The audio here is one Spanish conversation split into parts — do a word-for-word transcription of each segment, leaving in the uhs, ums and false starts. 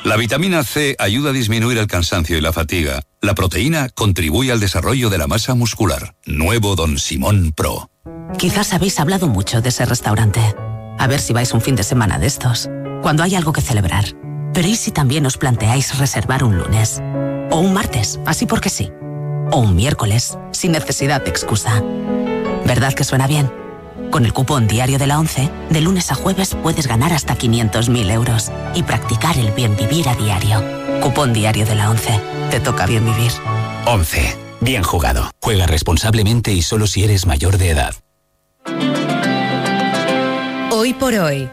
La vitamina C ayuda a disminuir el cansancio y la fatiga. La proteína contribuye al desarrollo de la masa muscular. Nuevo Don Simón Pro. Quizás habéis hablado mucho de ese restaurante. A ver si vais un fin de semana de estos, cuando hay algo que celebrar. Pero ¿y si también os planteáis reservar un lunes? O un martes, así porque sí. O un miércoles, sin necesidad de excusa. ¿Verdad que suena bien? Con el cupón diario de la ONCE, de lunes a jueves puedes ganar hasta quinientos mil euros y practicar el bien vivir a diario. Cupón diario de la ONCE. Te toca bien vivir. ONCE. Bien jugado. Juega responsablemente y solo si eres mayor de edad. Hoy por hoy.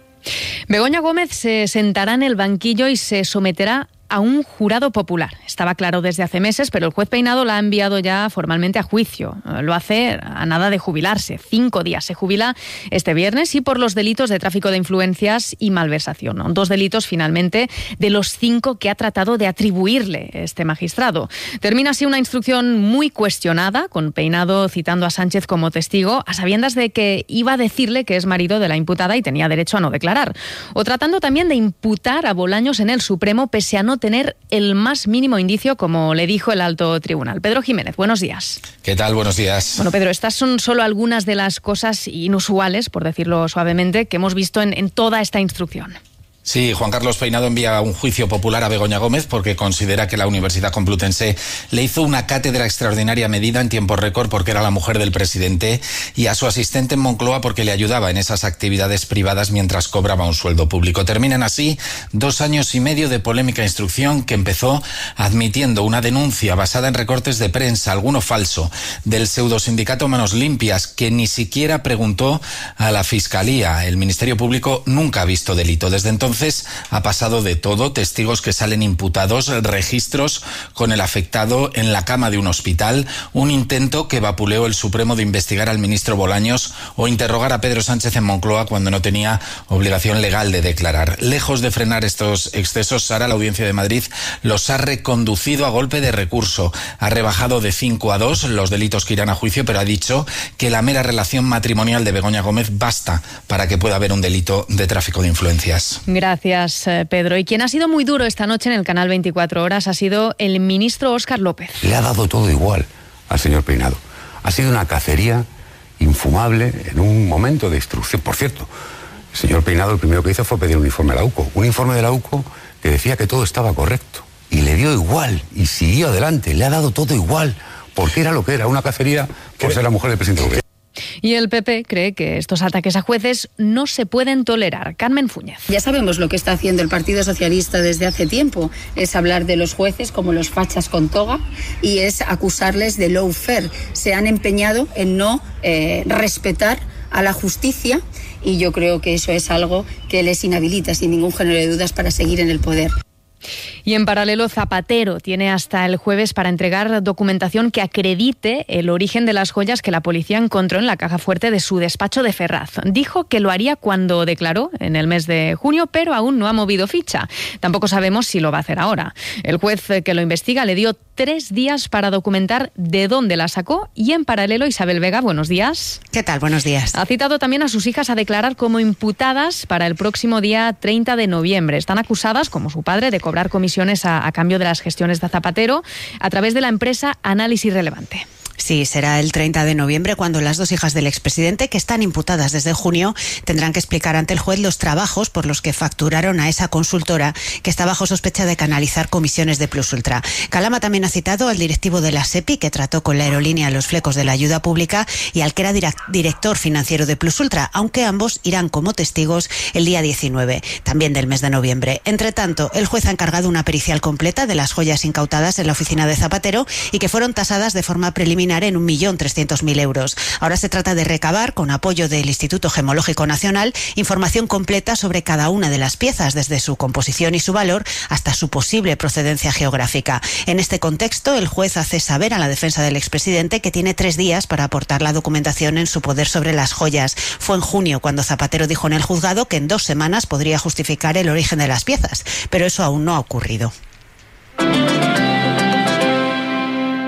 Begoña Gómez se sentará en el banquillo y se someterá a un jurado popular. Estaba claro desde hace meses, pero el juez Peinado la ha enviado ya formalmente a juicio. Lo hace a nada de jubilarse. Cinco días. Se jubila este viernes y por los delitos de tráfico de influencias y malversación. Dos delitos, finalmente, de los cinco que ha tratado de atribuirle este magistrado. Termina así una instrucción muy cuestionada, con Peinado citando a Sánchez como testigo, a sabiendas de que iba a decirle que es marido de la imputada y tenía derecho a no declarar. O tratando también de imputar a Bolaños en el Supremo, pese a no tener el más mínimo indicio, como le dijo el alto tribunal. Pedro Jiménez, buenos días. ¿Qué tal? Buenos días. Bueno, Pedro, estas son solo algunas de las cosas inusuales, por decirlo suavemente, que hemos visto en, en toda esta instrucción. Sí, Juan Carlos Peinado envía un juicio popular a Begoña Gómez porque considera que la Universidad Complutense le hizo una cátedra extraordinaria medida en tiempo récord porque era la mujer del presidente, y a su asistente en Moncloa porque le ayudaba en esas actividades privadas mientras cobraba un sueldo público. Terminan así dos años y medio de polémica instrucción que empezó admitiendo una denuncia basada en recortes de prensa, alguno falso, del pseudosindicato Manos Limpias, que ni siquiera preguntó a la Fiscalía. El Ministerio Público nunca ha visto delito. Desde entonces ha pasado de todo: testigos que salen imputados, registros con el afectado en la cama de un hospital, un intento que vapuleó el Supremo de investigar al ministro Bolaños o interrogar a Pedro Sánchez en Moncloa cuando no tenía obligación legal de declarar. Lejos de frenar estos excesos, Sara, la Audiencia de Madrid los ha reconducido a golpe de recurso. Ha rebajado de cinco a dos los delitos que irán a juicio, pero ha dicho que la mera relación matrimonial de Begoña Gómez basta para que pueda haber un delito de tráfico de influencias. Gracias, Pedro. Y quien ha sido muy duro esta noche en el canal veinticuatro horas ha sido el ministro Óscar López. Le ha dado todo igual al señor Peinado. Ha sido una cacería infumable en un momento de instrucción. Por cierto, el señor Peinado lo primero que hizo fue pedir un informe a la U C O. Un informe de la U C O que decía que todo estaba correcto. Y le dio igual y siguió adelante. Le ha dado todo igual porque era lo que era, una cacería por ser la mujer del presidente del gobierno. Y el P P cree que estos ataques a jueces no se pueden tolerar. Carmen Fúñez. Ya sabemos lo que está haciendo el Partido Socialista desde hace tiempo. Es hablar de los jueces como los fachas con toga y es acusarles de lawfare. Se han empeñado en no eh, respetar a la justicia y yo creo que eso es algo que les inhabilita sin ningún género de dudas para seguir en el poder. Y en paralelo, Zapatero tiene hasta el jueves para entregar documentación que acredite el origen de las joyas que la policía encontró en la caja fuerte de su despacho de Ferraz. Dijo que lo haría cuando declaró en el mes de junio, pero aún no ha movido ficha. Tampoco sabemos si lo va a hacer ahora. El juez que lo investiga le dio tres días para documentar de dónde la sacó y en paralelo, Isabel Vega, buenos días. ¿Qué tal? Buenos días. Ha citado también a sus hijas a declarar como imputadas para el próximo día treinta de noviembre. Están acusadas, como su padre, de cobrar comisiones a, a cambio de las gestiones de Zapatero a través de la empresa Análisis Relevante. Sí, será el treinta de noviembre cuando las dos hijas del expresidente, que están imputadas desde junio, tendrán que explicar ante el juez los trabajos por los que facturaron a esa consultora que está bajo sospecha de canalizar comisiones de Plus Ultra. Calama también ha citado al directivo de la SEPI, que trató con la aerolínea los flecos de la ayuda pública, y al que era director financiero de Plus Ultra, aunque ambos irán como testigos el día diecinueve, también del mes de noviembre. Entre tanto, el juez ha encargado una pericial completa de las joyas incautadas en la oficina de Zapatero y que fueron tasadas de forma preliminar en un millón trescientos mil euros. Ahora se trata de recabar, con apoyo del Instituto Gemológico Nacional, información completa sobre cada una de las piezas, desde su composición y su valor hasta su posible procedencia geográfica. En este contexto, el juez hace saber a la defensa del expresidente que tiene tres días para aportar la documentación en su poder sobre las joyas. Fue en junio cuando Zapatero dijo en el juzgado que en dos semanas podría justificar el origen de las piezas, pero eso aún no ha ocurrido.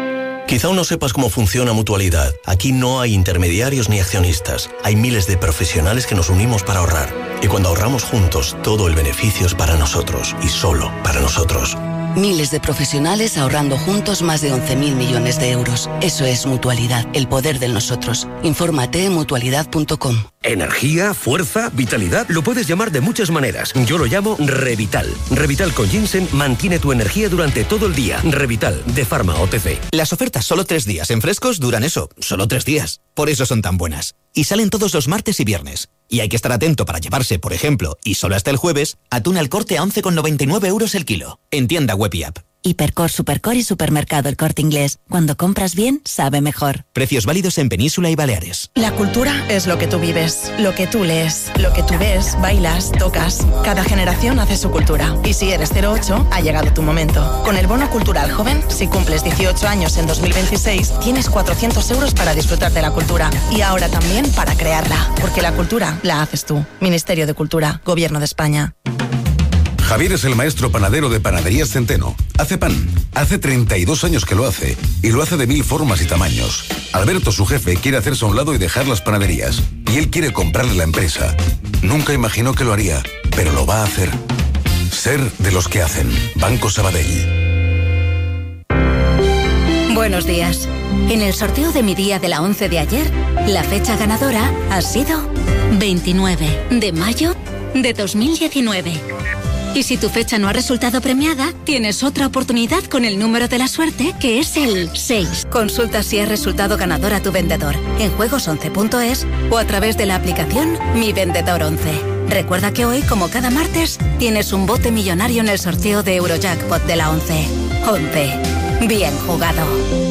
Quizá aún no sepas cómo funciona Mutualidad. Aquí no hay intermediarios ni accionistas. Hay miles de profesionales que nos unimos para ahorrar. Y cuando ahorramos juntos, todo el beneficio es para nosotros y solo para nosotros. Miles de profesionales ahorrando juntos más de once mil millones de euros. Eso es Mutualidad, el poder del nosotros. Infórmate en mutualidad punto com. Energía, fuerza, vitalidad, lo puedes llamar de muchas maneras. Yo lo llamo Revital. Revital con ginseng mantiene tu energía durante todo el día. Revital, de Pharma O T C. Las ofertas solo tres días en Frescos duran eso, solo tres días. Por eso son tan buenas. Y salen todos los martes y viernes. Y hay que estar atento para llevarse, por ejemplo, y solo hasta el jueves, atún al Corte a once con noventa y nueve euros el kilo. En tienda web y app. Hipercor, Supercor y Supermercado El Corte Inglés. Cuando compras bien, sabe mejor. Precios válidos en Península y Baleares. La cultura es lo que tú vives, lo que tú lees, lo que tú ves, bailas, tocas. Cada generación hace su cultura. Y si eres cero ocho, ha llegado tu momento. Con el Bono Cultural Joven, si cumples dieciocho años en dos mil veintiséis, tienes cuatrocientos euros para disfrutar de la cultura. Y ahora también para crearla. Porque la cultura la haces tú. Ministerio de Cultura, Gobierno de España. Javier es el maestro panadero de Panaderías Centeno. Hace pan. Hace treinta y dos años que lo hace. Y lo hace de mil formas y tamaños. Alberto, su jefe, quiere hacerse a un lado y dejar las panaderías. Y él quiere comprarle la empresa. Nunca imaginó que lo haría, pero lo va a hacer. Ser de los que hacen. Banco Sabadell. Buenos días. En el sorteo de mi día de la once de ayer, la fecha ganadora ha sido veintinueve de mayo de dos mil diecinueve. Y si tu fecha no ha resultado premiada, tienes otra oportunidad con el número de la suerte, que es el seis. Consulta si has resultado ganador a tu vendedor en juegos once punto es o a través de la aplicación Mi Vendedor once. Recuerda que hoy, como cada martes, tienes un bote millonario en el sorteo de Eurojackpot de la once. once. Bien jugado.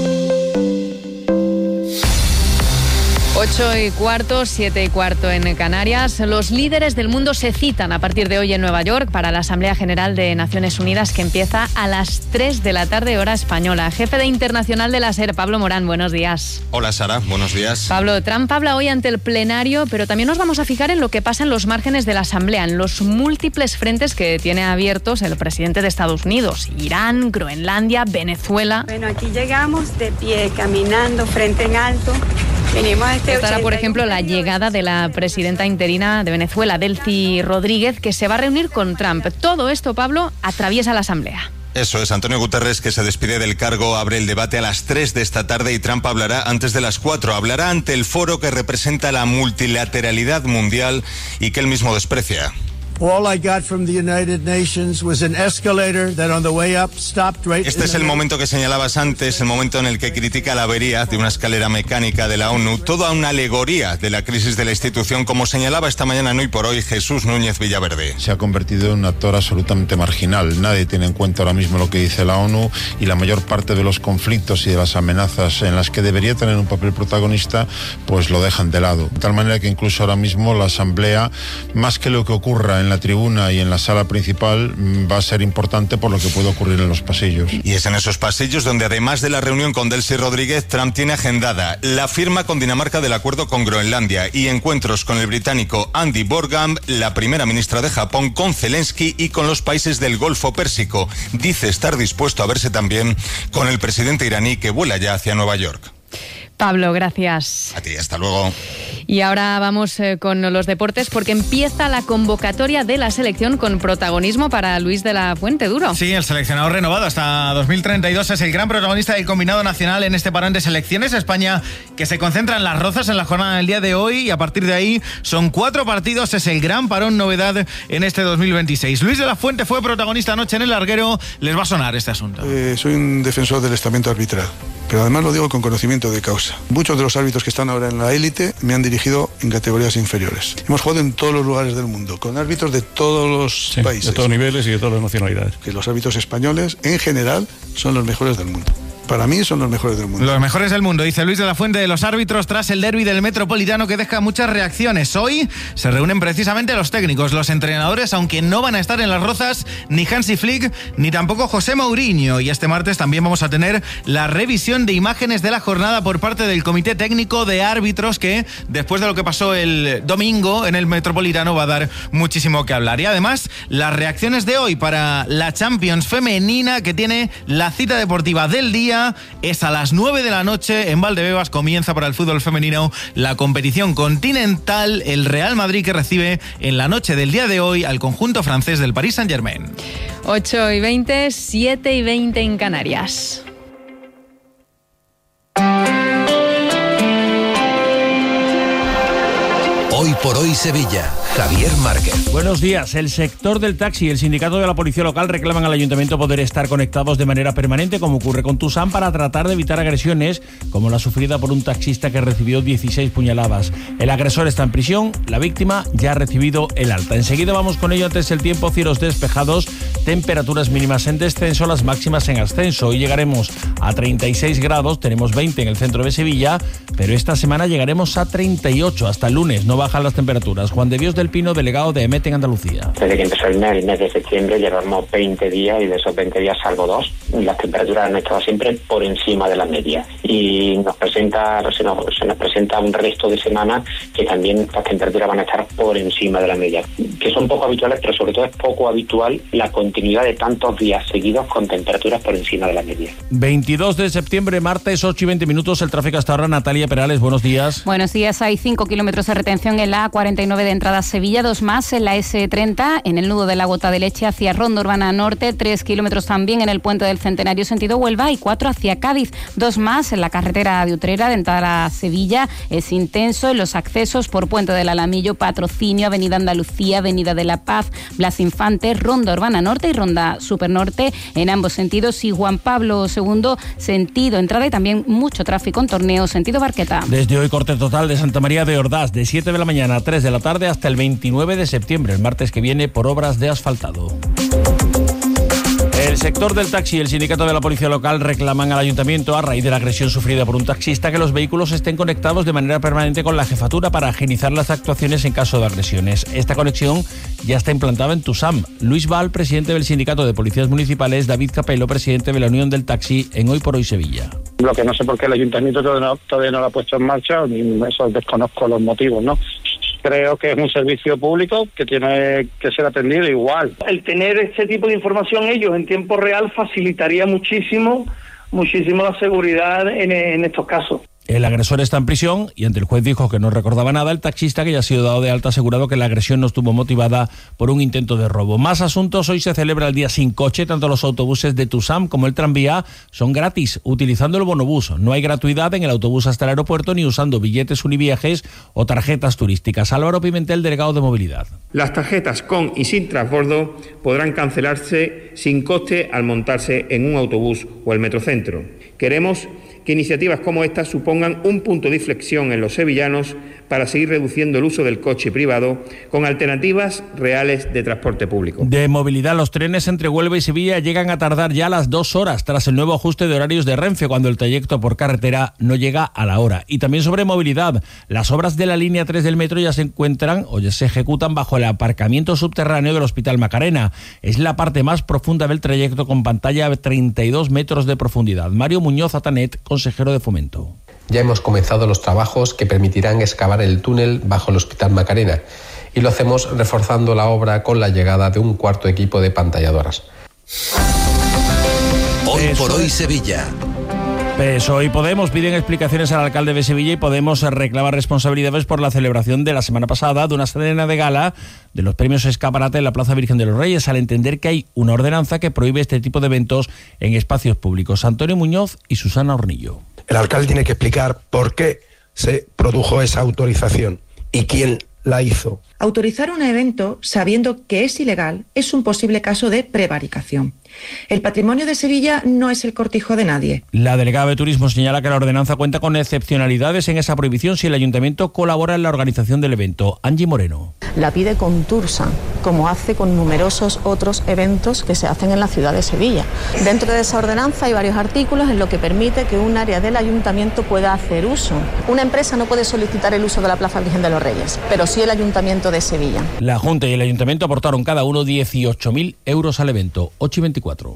Ocho y cuarto, siete y cuarto en Canarias. Los líderes del mundo se citan a partir de hoy en Nueva York para la Asamblea General de Naciones Unidas, que empieza a las tres de la tarde, hora española. Jefe de Internacional de la SER, Pablo Morán, buenos días. Hola Sara, buenos días. Pablo, Trump habla hoy ante el plenario, pero también nos vamos a fijar en lo que pasa en los márgenes de la Asamblea, en los múltiples frentes que tiene abiertos el presidente de Estados Unidos: Irán, Groenlandia, Venezuela. Bueno, aquí llegamos de pie, caminando, frente en alto. Venimos a este Estará, por ejemplo, la llegada de la presidenta interina de Venezuela, Delcy Rodríguez, que se va a reunir con Trump. Todo esto, Pablo, atraviesa la Asamblea. Eso es, Antonio Guterres, que se despide del cargo, abre el debate a las tres de esta tarde y Trump hablará antes de las cuatro. Hablará ante el foro que representa la multilateralidad mundial y que él mismo desprecia. Este es el momento que señalabas antes, el momento en el que critica la avería de una escalera mecánica de la ONU, toda una alegoría de la crisis de la institución, como señalaba esta mañana en Hoy por Hoy Jesús Núñez Villaverde. Se ha convertido en un actor absolutamente marginal. Nadie tiene en cuenta ahora mismo lo que dice la ONU y la mayor parte de los conflictos y de las amenazas en las que debería tener un papel protagonista, pues lo dejan de lado. De tal manera que incluso ahora mismo la Asamblea, más que lo que ocurra en la tribuna y en la sala principal, va a ser importante por lo que puede ocurrir en los pasillos. Y es en esos pasillos donde, además de la reunión con Delcy Rodríguez, Trump tiene agendada la firma con Dinamarca del acuerdo con Groenlandia y encuentros con el británico Andy Borgham, la primera ministra de Japón, con Zelensky y con los países del Golfo Pérsico. Dice estar dispuesto a verse también con el presidente iraní, que vuela ya hacia Nueva York. Pablo, gracias. A ti, hasta luego. Y ahora vamos eh, con los deportes, porque empieza la convocatoria de la selección con protagonismo para Luis de la Fuente Duro. Sí, el seleccionado renovado hasta dos mil treinta y dos es el gran protagonista del combinado nacional en este parón de selecciones. España, que se concentra en Las Rozas en la jornada del día de hoy, y a partir de ahí son cuatro partidos, es el gran parón novedad en este dos mil veintiséis. Luis de la Fuente fue protagonista anoche en el larguero, les va a sonar este asunto. Eh, soy un defensor del estamento arbitral, pero además lo digo con conocimiento de causa. Muchos de los árbitros que están ahora en la élite me han dirigido en categorías inferiores. Hemos jugado en todos los lugares del mundo, con árbitros de todos los sí, países. De todos niveles y de todas las nacionalidades. Que los árbitros españoles, en general, son los mejores del mundo. Para mí son los mejores del mundo. Los mejores del mundo, dice Luis de la Fuente de los árbitros tras el derbi del Metropolitano, que deja muchas reacciones. Hoy se reúnen precisamente los técnicos, los entrenadores, aunque no van a estar en Las Rozas ni Hansi Flick ni tampoco José Mourinho. Y este martes también vamos a tener la revisión de imágenes de la jornada por parte del Comité Técnico de Árbitros, que después de lo que pasó el domingo en el Metropolitano va a dar muchísimo que hablar. Y además las reacciones de hoy para la Champions femenina, que tiene la cita deportiva del día Sevilla es a las nueve de la noche. En Valdebebas comienza para el fútbol femenino la competición continental. El Real Madrid que recibe en la noche del día de hoy al conjunto francés del Paris Saint-Germain. ocho y veinte, siete y veinte en Canarias. Hoy por hoy Sevilla, Javier Márquez. Buenos días. El sector del taxi y el sindicato de la policía local reclaman al ayuntamiento poder estar conectados de manera permanente, como ocurre con Tusam, para tratar de evitar agresiones como la sufrida por un taxista que recibió dieciséis puñaladas. El agresor está en prisión, la víctima ya ha recibido el alta. Enseguida vamos con ello. Antes el tiempo, cielos despejados, temperaturas mínimas en descenso, las máximas en ascenso. Hoy llegaremos a treinta y seis grados, tenemos veinte en el centro de Sevilla, pero esta semana llegaremos a treinta y ocho. Hasta el lunes no bajan las temperaturas. Juan de Dios del Pino, delegado de EMET en Andalucía. Desde que empezó el mes, el mes de septiembre, llevamos veinte días y de esos veinte días, salvo dos, las temperaturas han estado siempre por encima de la media. Y nos presenta, se nos, se nos presenta un resto de semana que también las temperaturas van a estar por encima de la media, que son poco habituales, pero sobre todo es poco habitual la continuidad de tantos días seguidos con temperaturas por encima de la media. veintidós de septiembre, martes, ocho y veinte minutos, el tráfico hasta ahora. Natalia Perales, buenos días. Buenos días, hay cinco kilómetros de retención en la A cuarenta y nueve de entrada a Sevilla, dos más en la ese treinta, en el nudo de la Gota de Leche hacia Ronda Urbana Norte, tres kilómetros también en el puente del Centenario sentido Huelva y cuatro hacia Cádiz, dos más en la carretera de Utrera de entrada a Sevilla. Es intenso en los accesos por Puente del Alamillo, Patrocinio, Avenida Andalucía, Avenida de la Paz, Blas Infante, Ronda Urbana Norte y Ronda Supernorte en ambos sentidos, y Juan Pablo segundo sentido entrada, y también mucho tráfico en Torneo sentido Barqueta. Desde hoy corte total de Santa María de Ordaz de siete de la mañana a tres de la tarde hasta el veintinueve de septiembre, el martes que viene, por obras de asfaltado. El sector del taxi y el sindicato de la policía local reclaman al ayuntamiento, a raíz de la agresión sufrida por un taxista, que los vehículos estén conectados de manera permanente con la jefatura para agilizar las actuaciones en caso de agresiones. Esta conexión ya está implantada en Tusam. Luis Val, presidente del sindicato de policías municipales, David Capello, presidente de la Unión del Taxi, en Hoy por Hoy Sevilla. Lo que no sé por qué el ayuntamiento todavía no, todavía no lo ha puesto en marcha, ni eso desconozco los motivos, ¿no? Creo que es un servicio público que tiene que ser atendido igual. El tener este tipo de información ellos en tiempo real facilitaría muchísimo, muchísimo la seguridad en, en estos casos. El agresor está en prisión y ante el juez dijo que no recordaba nada. El taxista, que ya ha sido dado de alta, ha asegurado que la agresión no estuvo motivada por un intento de robo. Más asuntos. Hoy se celebra el día sin coche. Tanto los autobuses de Tusam como el tranvía son gratis utilizando el bonobús. No hay gratuidad en el autobús hasta el aeropuerto ni usando billetes Univiajes o tarjetas turísticas. Álvaro Pimentel, delegado de movilidad. Las tarjetas con y sin transbordo podrán cancelarse sin coste al montarse en un autobús o el metrocentro. Queremos que iniciativas como esta supongan un punto de inflexión en los sevillanos para seguir reduciendo el uso del coche privado con alternativas reales de transporte público. De movilidad, los trenes entre Huelva y Sevilla llegan a tardar ya las dos horas tras el nuevo ajuste de horarios de Renfe, cuando el trayecto por carretera no llega a la hora. Y también sobre movilidad, las obras de la línea tres del metro ya se encuentran o ya se ejecutan bajo el aparcamiento subterráneo del Hospital Macarena. Es la parte más profunda del trayecto, con pantalla a treinta y dos metros de profundidad. Mario Muñoz Atanet, consejero de Fomento. Ya hemos comenzado los trabajos que permitirán excavar el túnel bajo el Hospital Macarena, y lo hacemos reforzando la obra con la llegada de un cuarto equipo de pantalladoras. Hoy por hoy Sevilla. P S O E y Podemos piden explicaciones al alcalde de Sevilla, y Podemos reclama responsabilidades por la celebración de la semana pasada de una cena de gala de los premios Escaparate en la Plaza Virgen de los Reyes, al entender que hay una ordenanza que prohíbe este tipo de eventos en espacios públicos. Antonio Muñoz y Susana Hornillo. El alcalde tiene que explicar por qué se produjo esa autorización y quién la hizo. Autorizar un evento sabiendo que es ilegal es un posible caso de prevaricación. El patrimonio de Sevilla no es el cortijo de nadie. La delegada de Turismo señala que la ordenanza cuenta con excepcionalidades en esa prohibición si el ayuntamiento colabora en la organización del evento. Angie Moreno. La pide con Tursan, como hace con numerosos otros eventos que se hacen en la ciudad de Sevilla. Dentro de esa ordenanza hay varios artículos en lo que permite que un área del ayuntamiento pueda hacer uso. Una empresa no puede solicitar el uso de la Plaza Virgen de los Reyes, pero sí el ayuntamiento de Sevilla. La Junta y el ayuntamiento aportaron cada uno dieciocho mil euros al evento. ocho y veinticuatro.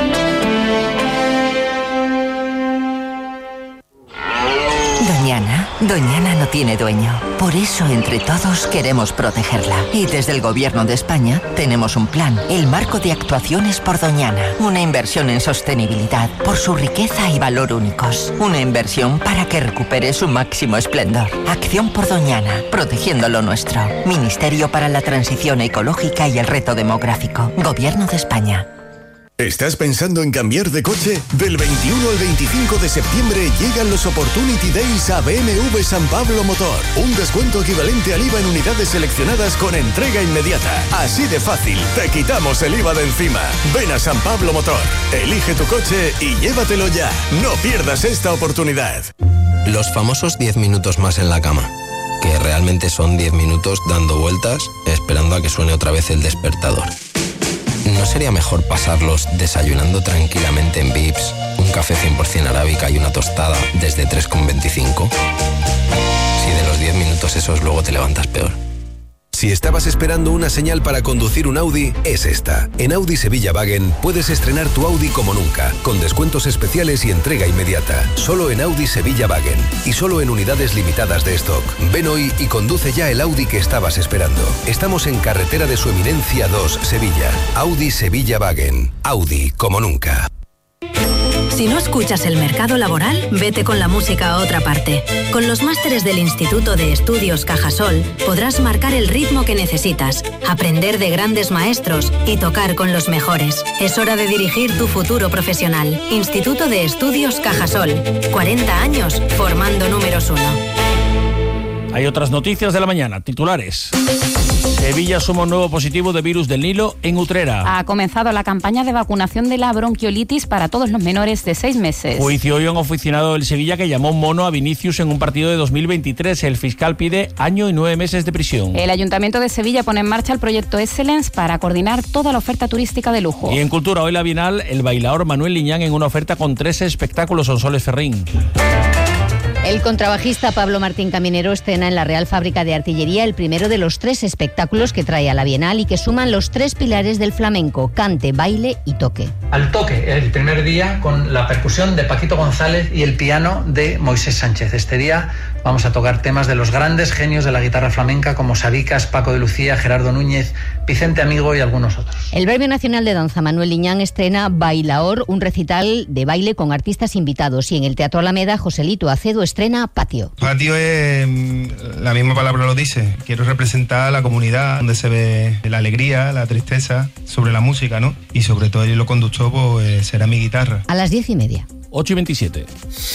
Doña Ana, Doñana no tiene dueño. Por eso, entre todos, queremos protegerla. Y desde el Gobierno de España tenemos un plan, el Marco de Actuaciones por Doñana. Una inversión en sostenibilidad por su riqueza y valor únicos. Una inversión para que recupere su máximo esplendor. Acción por Doñana, protegiendo lo nuestro. Ministerio para la Transición Ecológica y el Reto Demográfico. Gobierno de España. ¿Estás pensando en cambiar de coche? Del veintiuno al veinticinco de septiembre llegan los Opportunity Days a B M W San Pablo Motor. Un descuento equivalente al I V A en unidades seleccionadas con entrega inmediata. Así de fácil, te quitamos el I V A de encima. Ven a San Pablo Motor, elige tu coche y llévatelo ya. No pierdas esta oportunidad. Los famosos diez minutos más en la cama, que realmente son diez minutos dando vueltas, esperando a que suene otra vez el despertador. ¿No sería mejor pasarlos desayunando tranquilamente en Vips, un café cien por ciento arábica y una tostada desde tres con veinticinco? Si de los diez minutos esos luego te levantas peor. Si estabas esperando una señal para conducir un Audi, es esta. En Audi Sevilla Wagen puedes estrenar tu Audi como nunca, con descuentos especiales y entrega inmediata. Solo en Audi Sevilla Wagen y solo en unidades limitadas de stock. Ven hoy y conduce ya el Audi que estabas esperando. Estamos en Carretera de Su Eminencia dos, Sevilla. Audi Sevilla Wagen. Audi como nunca. Si no escuchas el mercado laboral, vete con la música a otra parte. Con los másteres del Instituto de Estudios Cajasol podrás marcar el ritmo que necesitas, aprender de grandes maestros y tocar con los mejores. Es hora de dirigir tu futuro profesional. Instituto de Estudios Cajasol. cuarenta años formando números uno. Hay otras noticias de la mañana, titulares. Sevilla suma un nuevo positivo de virus del Nilo en Utrera. Ha comenzado la campaña de vacunación de la bronquiolitis para todos los menores de seis meses. Juicio hoy a un aficionado del Sevilla que llamó mono a Vinicius en un partido de dos mil veintitrés. El fiscal pide año y nueve meses de prisión. El Ayuntamiento de Sevilla pone en marcha el proyecto Excellence para coordinar toda la oferta turística de lujo. Y en Cultura, hoy la Bienal, el bailaor Manuel Liñán en una oferta con tres espectáculos. Sonsoles Ferrín. El contrabajista Pablo Martín Caminero estrena en la Real Fábrica de Artillería el primero de los tres espectáculos que trae a la Bienal y que suman los tres pilares del flamenco: cante, baile y toque. Al toque, el primer día con la percusión de Paquito González y el piano de Moisés Sánchez. Este día vamos a tocar temas de los grandes genios de la guitarra flamenca como Sabicas, Paco de Lucía, Gerardo Núñez, Vicente Amigo y algunos otros. El Premio Nacional de Danza Manuel Liñán estrena Bailaor, un recital de baile con artistas invitados, y en el Teatro Alameda Joselito Acedo estrena Patio. Patio es, la misma palabra lo dice, quiero representar a la comunidad donde se ve la alegría, la tristeza, sobre la música, ¿no? Y sobre todo el hilo conductor pues será mi guitarra. A las diez y media. ocho y veintisiete.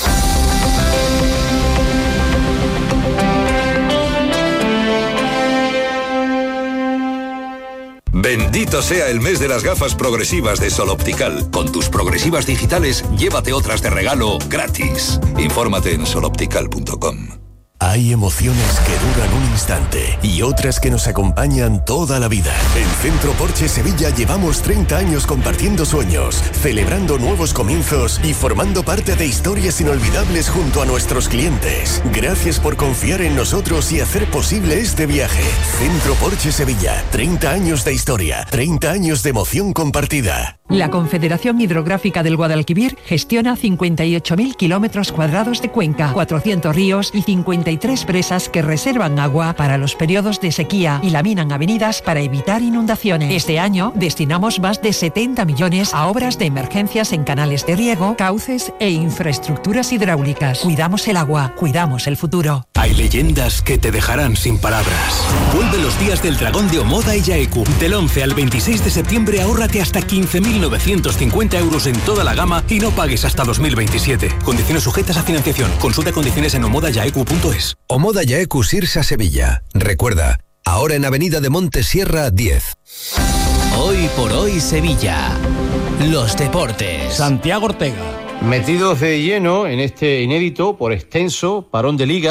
Bendito sea el mes de las gafas progresivas de Sol Optical. Con tus progresivas digitales, llévate otras de regalo gratis. Infórmate en sol optical punto com. Hay emociones que duran un instante y otras que nos acompañan toda la vida. En Centro Porsche Sevilla llevamos treinta años compartiendo sueños, celebrando nuevos comienzos y formando parte de historias inolvidables junto a nuestros clientes. Gracias por confiar en nosotros y hacer posible este viaje. Centro Porsche Sevilla, treinta años de historia, treinta años de emoción compartida. La Confederación Hidrográfica del Guadalquivir gestiona cincuenta y ocho mil kilómetros cuadrados de cuenca, cuatrocientos ríos y cincuenta y tres presas que reservan agua para los periodos de sequía y laminan avenidas para evitar inundaciones. Este año destinamos más de setenta millones a obras de emergencias en canales de riego, cauces e infraestructuras hidráulicas. Cuidamos el agua, cuidamos el futuro. Hay leyendas que te dejarán sin palabras. Vuelve los días del dragón de Omoda y Yaeku. Del once al veintiséis de septiembre ahórrate hasta quince mil novecientos cincuenta euros en toda la gama y no pagues hasta dos mil veintisiete. Condiciones sujetas a financiación. Consulta condiciones en omoda yaeku punto es. Omoda Yaeku Sirsa Sevilla. Recuerda, ahora en Avenida de Montesierra diez. Hoy por hoy Sevilla. Los deportes. Santiago Ortega. Metidos de lleno en este inédito por extenso parón de liga,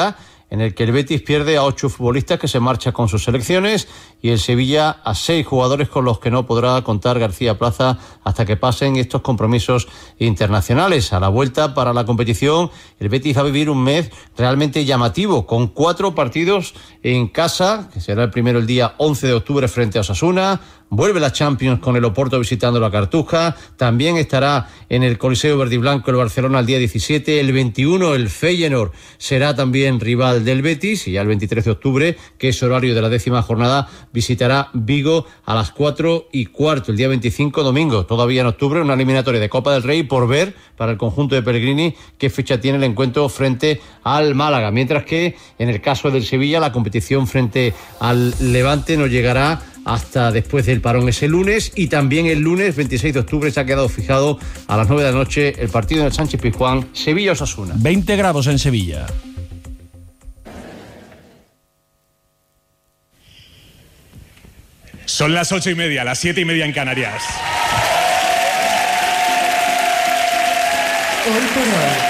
en el que el Betis pierde a ocho futbolistas que se marchan con sus selecciones y el Sevilla a seis jugadores con los que no podrá contar García Plaza hasta que pasen estos compromisos internacionales. A la vuelta para la competición, el Betis va a vivir un mes realmente llamativo, con cuatro partidos en casa, que será el primero el día once de octubre frente a Osasuna. Vuelve la Champions con el Oporto visitando la Cartuja. También estará en el Coliseo Verde y Blanco el Barcelona el día diecisiete. El veintiuno el Feyenoord será también rival del Betis. Y ya el veintitrés de octubre, que es horario de la décima jornada, visitará Vigo a las cuatro y cuarto. El día veinticinco, domingo, todavía en octubre, una eliminatoria de Copa del Rey por ver para el conjunto de Pellegrini qué fecha tiene el encuentro frente al Málaga. Mientras que en el caso del Sevilla, la competición frente al Levante no llegará hasta después del parón ese lunes, y también el lunes veintiséis de octubre se ha quedado fijado a las nueve de la noche el partido en el Sánchez Pizjuán, Sevilla-Osasuna. veinte grados en Sevilla. Son las ocho y media, las siete y media en Canarias. Hoy por hoy.